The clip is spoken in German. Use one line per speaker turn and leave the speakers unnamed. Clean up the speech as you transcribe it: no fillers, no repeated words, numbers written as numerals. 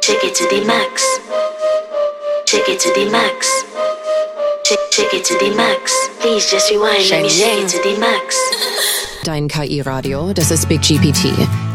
Check it to the max. Check it to the max. Check it to the max. Please just rewind. Let me check it to the max.
Dein KI-Radio, das ist Big GPT.